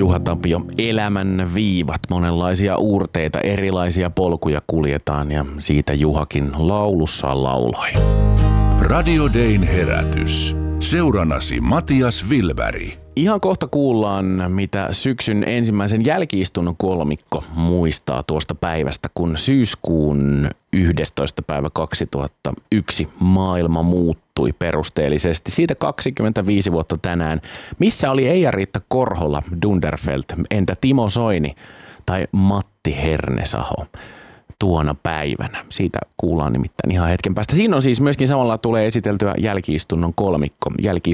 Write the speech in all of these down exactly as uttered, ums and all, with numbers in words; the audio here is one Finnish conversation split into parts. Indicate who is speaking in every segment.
Speaker 1: Juha Tapio, elämän viivat, monenlaisia uurteita, erilaisia polkuja kuljetaan ja siitä Juhakin laulussaan lauloi.
Speaker 2: Radio Dayn herätys. Seurannasi Matias Wilberg.
Speaker 1: Ihan kohta kuullaan, mitä syksyn ensimmäisen jälki-istunnon kolmikko muistaa tuosta päivästä, kun syyskuun yhdestoista päivä kaksituhattayksi maailma muuttui perusteellisesti. Siitä kaksikymmentäviisi vuotta tänään. Missä oli Eija-Riitta Korhola, Dunderfeld, entä Timo Soini tai Matti Hernesaho tuona päivänä? Siitä kuullaan nimittäin ihan hetken päästä. Siinä on siis myöskin samalla tulee esiteltyä jälki-istunnon kolmikko.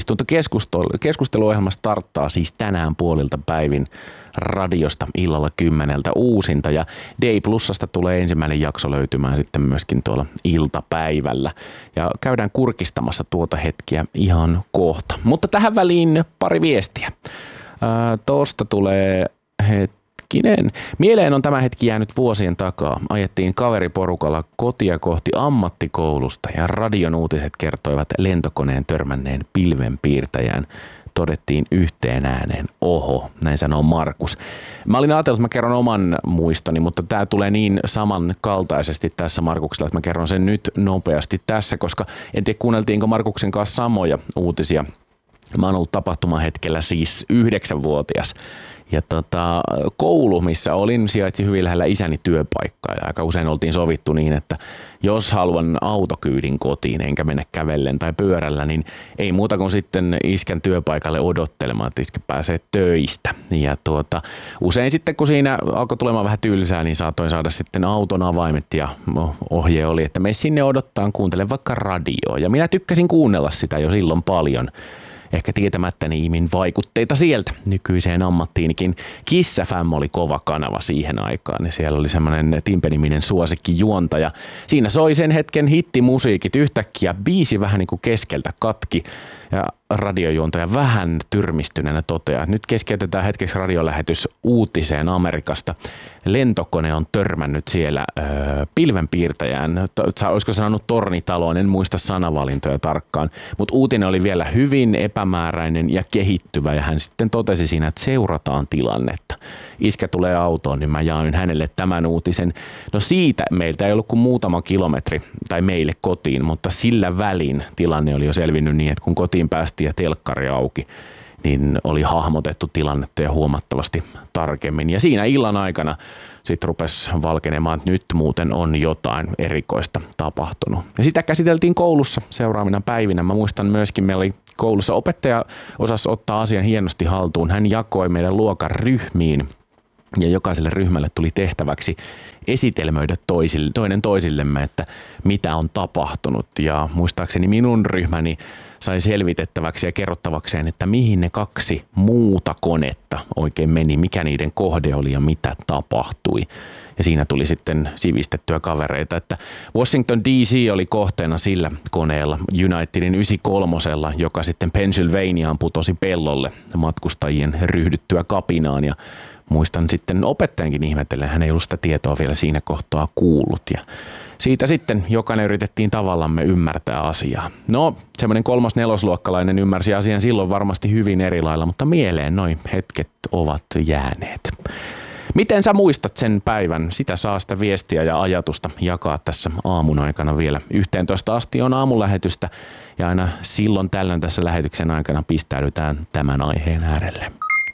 Speaker 1: Jälki-istuntokeskusteluohjelma starttaa siis tänään puolilta päivin radiosta illalla kymmeneltä uusinta ja Day Plusasta tulee ensimmäinen jakso löytymään sitten myöskin tuolla iltapäivällä ja käydään kurkistamassa tuota hetkiä ihan kohta. Mutta tähän väliin pari viestiä. Ää, tosta tulee het- Kinen. Mieleen on tämä hetki jäänyt vuosien takaa. Ajettiin kaveriporukalla kotia kohti ammattikoulusta ja radion uutiset kertoivat lentokoneen törmänneen pilvenpiirtäjään. Todettiin yhteen ääneen, oho, näin sanoo Markus. Mä olin ajatellut, että mä kerron oman muistoni, mutta tää tulee niin samankaltaisesti tässä Markuksella, että mä kerron sen nyt nopeasti tässä, koska en tiedä kuunneltiinko Markuksen kanssa samoja uutisia. Mä oon ollut tapahtumahetkellä siis yhdeksänvuotias. Ja tota, koulu, missä olin, sijaitsi hyvin lähellä isäni työpaikkaa ja aika usein oltiin sovittu niin, että jos haluan autokyydin kotiin enkä mennä kävellen tai pyörällä, niin ei muuta kuin sitten iskän työpaikalle odottelemaan, että iskä pääsee töistä. Ja tuota, usein sitten kun siinä alkoi tulemaan vähän tylsää, niin saatoin saada sitten auton avaimet ja ohje oli, että mene sinne odottaa, kuuntele vaikka radioa. Ja minä tykkäsin kuunnella sitä jo silloin paljon. Ehkä tietämättäni imin vaikutteita sieltä nykyiseen ammattiinikin. Kiss F M oli kova kanava siihen aikaan ja siellä oli semmoinen Timpe-niminen suosikkijuontaja. Siinä soi sen hetken hittimusiikit, yhtäkkiä biisi vähän niin kuin keskeltä katki ja radiojuontaja vähän tyrmistyneenä toteaa, että nyt keskeytetään hetkeksi radiolähetys uutiseen Amerikasta. Lentokone on törmännyt siellä öö, pilvenpiirtäjään. Olisiko sanonut tornitaloon, en muista sanavalintoja tarkkaan, mutta uutinen oli vielä hyvin epämääräinen ja kehittyvä ja hän sitten totesi siinä, että seurataan tilannetta. Iskä tulee autoon, niin mä jaoin hänelle tämän uutisen. No siitä meiltä ei ollut kuin muutama kilometri tai meille kotiin, mutta sillä välin tilanne oli jo selvinnyt niin, että kun kotiin päästiin ja telkkari auki, niin oli hahmotettu tilannetta ja huomattavasti tarkemmin. Ja siinä illan aikana sitten rupesi valkenemaan, että nyt muuten on jotain erikoista tapahtunut. Ja sitä käsiteltiin koulussa seuraavina päivinä. Mä muistan myöskin, meillä oli koulussa opettaja osasi ottaa asian hienosti haltuun. Hän jakoi meidän luokan ryhmiin ja jokaiselle ryhmälle tuli tehtäväksi esitelmöidä toisille, toinen toisillemme, että mitä on tapahtunut. Ja muistaakseni minun ryhmäni sai selvitettäväksi ja kerrottavakseen, että mihin ne kaksi muuta konetta oikein meni, mikä niiden kohde oli ja mitä tapahtui. Ja siinä tuli sitten sivistettyä kavereita, että Washington D C oli kohteena sillä koneella Unitedin yhdeksänkymmentäkolme, joka sitten Pennsylvaniaan putosi pellolle matkustajien ryhdyttyä kapinaan ja muistan sitten opettajankin ihmetellen, hän ei ollut sitä tietoa vielä siinä kohtaa kuullut ja siitä sitten jokainen yritettiin tavallamme ymmärtää asiaa. No, semmoinen kolmas nelosluokkalainen ymmärsi asian silloin varmasti hyvin eri lailla, mutta mieleen noi hetket ovat jääneet. Miten sä muistat sen päivän? Sitä saa sitä viestiä ja ajatusta jakaa tässä aamun aikana vielä. yhteentoista asti on aamulähetystä ja aina silloin tällöin tässä lähetyksen aikana pistäydytään tämän aiheen äärelle.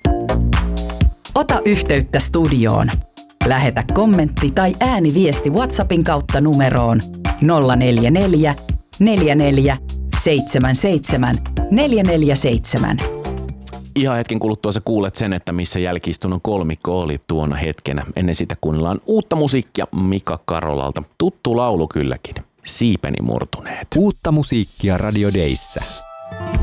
Speaker 3: Ota yhteyttä studioon. Lähetä kommentti tai ääniviesti WhatsAppin kautta numeroon nolla neljä neljä, neljä neljä, seitsemän seitsemän, neljä neljä seitsemän.
Speaker 1: Ihan hetken kuluttua sä kuulet sen, että missä jälki-istunnon kolmikko oli tuona hetkenä. Ennen sitä kuunnellaan uutta musiikkia Mika Karolalta. Tuttu laulu kylläkin. Siipeni murtuneet.
Speaker 4: Uutta musiikkia Radio Dayssä.